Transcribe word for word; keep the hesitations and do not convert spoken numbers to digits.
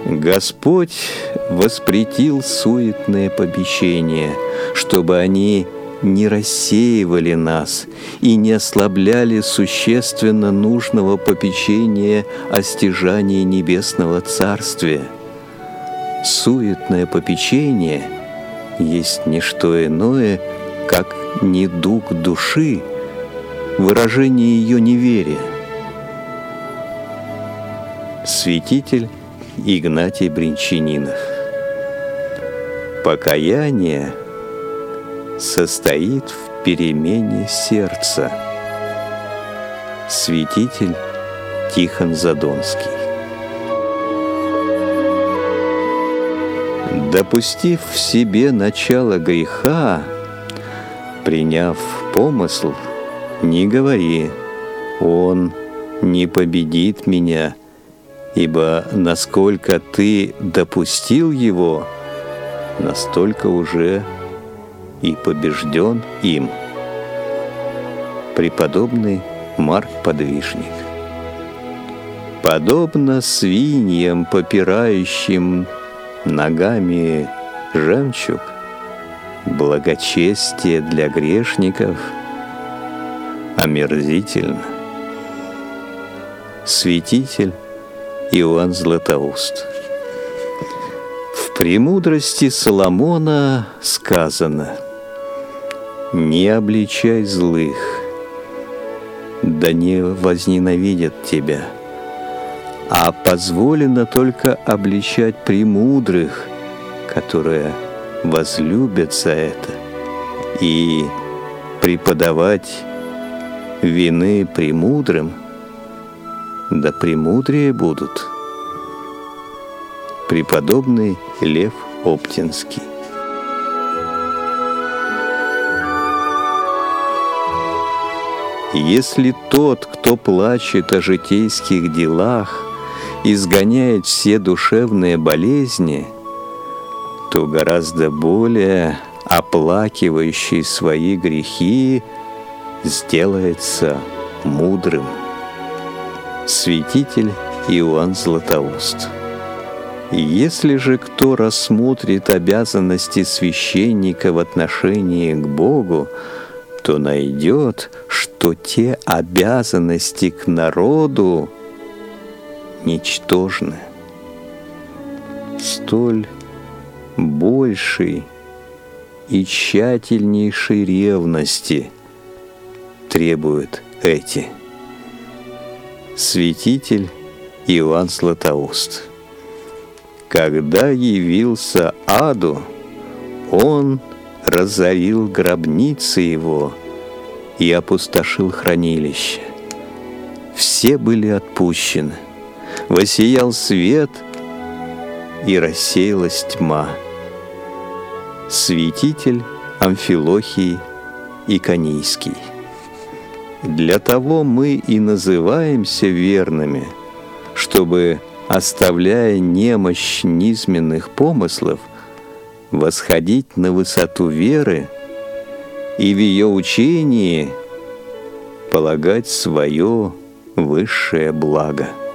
Господь воспретил суетные попечения, чтобы они не рассеивали нас и не ослабляли существенно нужного попечения о стяжании небесного царствия. Суетное попечение есть не что иное, как недуг души, выражение ее неверия. Святитель Игнатий Бринчанинов. Покаяние состоит в перемене сердца. Святитель Тихон Задонский. Допустив в себе начало греха, приняв помысл, не говори: «Он не победит меня», ибо насколько ты допустил его, настолько уже и побежден им. Преподобный Марк Подвижник. Подобно свиньям, попирающим ногами жемчуг, благочестие для грешников омерзительно. Святитель Иоанн Златоуст. В «Премудрости Соломона» сказано: «Не обличай злых, да не возненавидят тебя, а позволено только обличать премудрых, которые возлюбят за это, и преподавать вины премудрым, да премудрее будут». Преподобный Лев Оптинский. Если тот, кто плачет о житейских делах, изгоняет все душевные болезни, то гораздо более оплакивающий свои грехи сделается мудрым. Святитель Иоанн Златоуст. Если же кто рассмотрит обязанности священника в отношении к Богу, то найдет, что те обязанности к народу ничтожны. Столь большей и тщательнейшей ревности требуют эти. Святитель Иоанн Златоуст. Когда явился аду, он разорил гробницы его и опустошил хранилище. Все были отпущены. Воссиял свет, и рассеялась тьма. Святитель Амфилохий Иконийский. Для того мы и называемся верными, чтобы, оставляя немощь низменных помыслов, восходить на высоту веры и в ее учении полагать свое высшее благо.